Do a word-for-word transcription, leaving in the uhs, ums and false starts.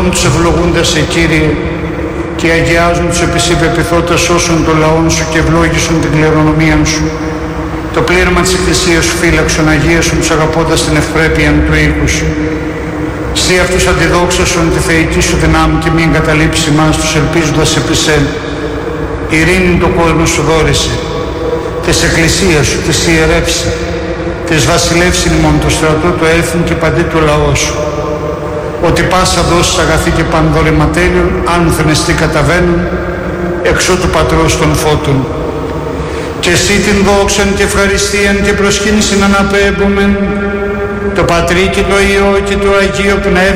προωθούν τους ευλογούντας σε Κύριε και αγιάζουν τους επισύπεπιθώτας όσων των λαών σου και ευλόγησουν την κληρονομία σου. Το πλήρωμα της Εκκλησίας σου φύλαξον, αγίασον τους αγαπώντας την ευπρέπεια του οίκου σου. Στεί αυτούς αντιδόξασον τη θεϊκή σου δυνάμει και μην καταλείψει μας τους ελπίζοντας επί σέν. Ειρήνη το κόσμο σου δόρισε, της Εκκλησίας σου της ιερεύσε, της βασιλεύσιν ημών το στρατό του έθνη και παντί το λαό σου. Ότι πάσα δώσεις αγαθή και πανδωρηματέλειων, άνθεν εστί καταβαίνουν, εξώ του Πατρός των φώτων. Και εσύ την δόξαν και ευχαριστίαν και προσκύνησιν αναπέμπομεν, το Πατρί και το Υιό και το Αγίο Πνεύμα,